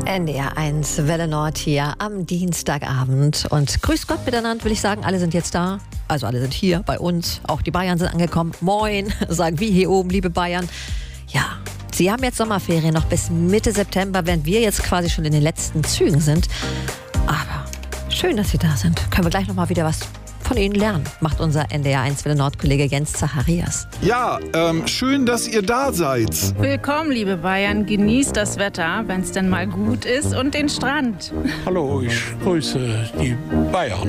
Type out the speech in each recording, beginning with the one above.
NDR 1 Welle Nord hier am Dienstagabend. Und grüß Gott miteinander, will ich sagen. Alle sind jetzt da. Also alle sind hier bei uns. Auch die Bayern sind angekommen. Moin, sagen wir hier oben, liebe Bayern. Ja, Sie haben jetzt Sommerferien noch bis Mitte September, während wir jetzt quasi schon in den letzten Zügen sind. Aber schön, dass Sie da sind. Können wir gleich noch mal wieder was von Ihnen lernen, macht unser NDR 1 Welle Nord-Kollege Jens Zacharias. Ja, schön, dass ihr da seid. Willkommen, liebe Bayern. Genießt das Wetter, wenn es denn mal gut ist, und den Strand. Hallo, ich grüße die Bayern.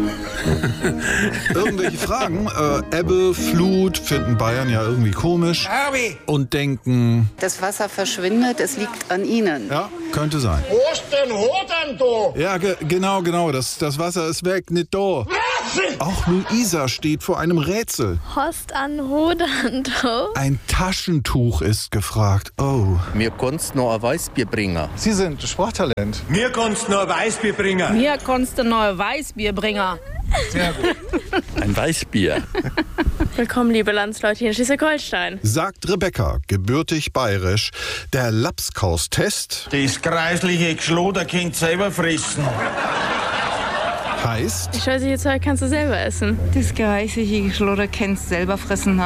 Irgendwelche Fragen? Ebbe, Flut finden Bayern ja irgendwie komisch. Und denken... Das Wasser verschwindet, es liegt an Ihnen. Ja, könnte sein. Wo ist denn Hodern da? Ja, genau. Das Wasser ist weg, nicht da. Auch Luisa steht vor einem Rätsel. Host an Hodernto. Ein Taschentuch ist gefragt. Oh. Mir konnt's noch ein Weißbier bringen. Sie sind Sporttalent. Mir kannst nur ein Weißbier bringen. Mir konntest du neue Weißbierbringer. Sehr gut. Ein Weißbier. Willkommen, liebe Landsleute hier in Schleswig-Holstein. Sagt Rebecca, gebürtig bayerisch. Der Lapskaustest Das kreisliche Geschloder könnt selber fressen. heißt... Ich weiß nicht, Zeug kannst du selber essen. Das gereichliche Schloder kennst selber fressen.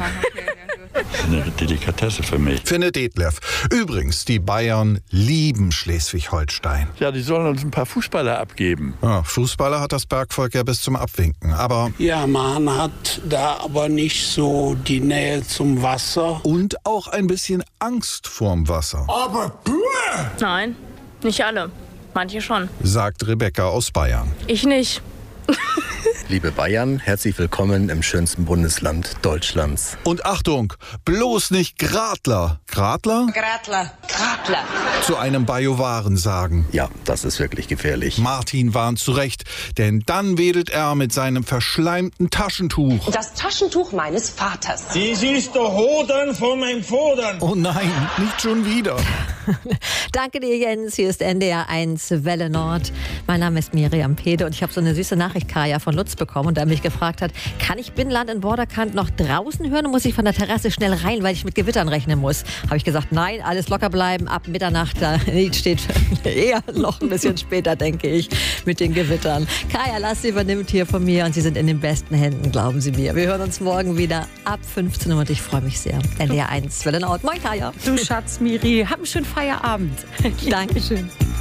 Eine Delikatesse für mich. Findet Detlef. Übrigens, die Bayern lieben Schleswig-Holstein. Ja, die sollen uns ein paar Fußballer abgeben. Ja, Fußballer hat das Bergvolk ja bis zum Abwinken. Aber... Ja, man hat da aber nicht so die Nähe zum Wasser. Und auch ein bisschen Angst vorm Wasser, Aber Nein, nicht alle. Manche schon. sagt Rebecca aus Bayern. Ich nicht. Liebe Bayern, herzlich willkommen im schönsten Bundesland Deutschlands. Und Achtung, bloß nicht Gradler. Gradler? Gradler. Zu einem Bajuwaren sagen. Ja, das ist wirklich gefährlich. Martin warnt zurecht, denn dann wedelt er mit seinem verschleimten Taschentuch. Das Taschentuch meines Vaters. das ist der Hodern von meinem Vodern. Oh nein, nicht schon wieder. Danke dir, Jens. Hier ist NDR 1 Welle Nord. Mein Name ist Miriam Pede und ich habe so eine süße Nachricht, Kaya, von Lutz bekommen, und der mich gefragt hat, kann ich Binnenland in Borderkant noch draußen hören und muss ich von der Terrasse schnell rein, weil ich mit Gewittern rechnen muss? Habe ich gesagt, nein, alles locker bleiben, ab Mitternacht, da steht eher noch ein bisschen später, denke ich, mit den Gewittern. Kaya Lass übernimmt hier von mir und Sie sind in den besten Händen, glauben Sie mir. Wir hören uns morgen wieder ab 15 Uhr und ich freue mich sehr. NDR 1 Welle Nord. Moin, Kaya. Du Schatz, Miri, hab einen schönen Feierabend. Dankeschön.